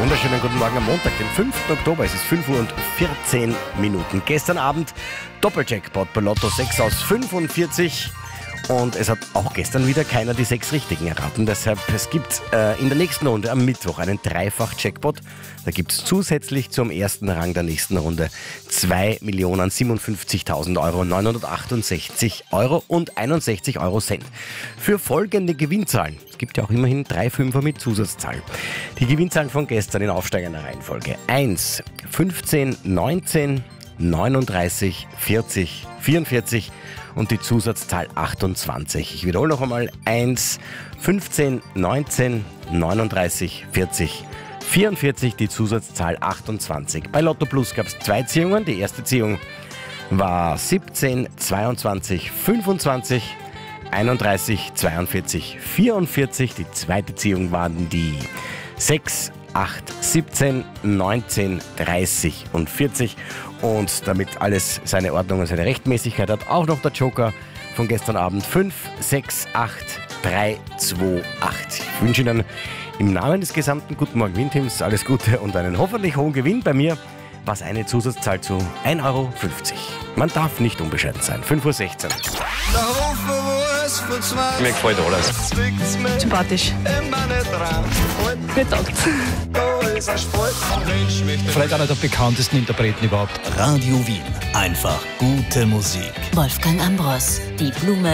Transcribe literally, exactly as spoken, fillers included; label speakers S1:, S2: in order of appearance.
S1: Wunderschönen guten Morgen am Montag, den fünften Oktober. Es ist fünf Uhr und vierzehn Minuten. Gestern Abend Doppeljackpot bei Lotto sechs aus fünfundvierzig. Und es hat auch gestern wieder keiner die sechs Richtigen erraten. Deshalb, es gibt äh, in der nächsten Runde am Mittwoch einen Dreifach-Jackpot. Da gibt es zusätzlich zum ersten Rang der nächsten Runde zwei Millionen siebenundfünfzigtausend Euro, neunhundertachtundsechzig Euro und einundsechzig Euro Cent. Für folgende Gewinnzahlen. Es gibt ja auch immerhin drei Fünfer mit Zusatzzahlen. Die Gewinnzahlen von gestern in aufsteigender Reihenfolge. eins, fünfzehn, neunzehn, neununddreißig, vierzig, vierundvierzig und die Zusatzzahl achtundzwanzig. Ich wiederhole noch einmal. eins, fünfzehn, neunzehn, neununddreißig, vierzig, vierundvierzig, die Zusatzzahl achtundzwanzig. Bei Lotto Plus gab es zwei Ziehungen. Die erste Ziehung war siebzehn, zweiundzwanzig, fünfundzwanzig, einunddreißig, zweiundvierzig, vierundvierzig. Die zweite Ziehung waren die sechs, acht, siebzehn, neunzehn, dreißig und vierzig. Und damit alles seine Ordnung und seine Rechtmäßigkeit hat, auch noch der Joker von gestern Abend fünf, sechs, acht, drei, zwei, acht. Ich wünsche Ihnen im Namen des gesamten Guten Morgen Wien-Teams alles Gute und einen hoffentlich hohen Gewinn. Bei mir war es eine Zusatzzahl zu ein Euro fünfzig. Man darf nicht unbescheiden sein. fünf Uhr sechzehn.
S2: Mir gefällt alles.
S3: Sympathisch. Mir taugt's.
S4: Vielleicht einer der bekanntesten Interpreten überhaupt.
S5: Radio Wien. Einfach gute Musik.
S6: Wolfgang Ambros, die Blume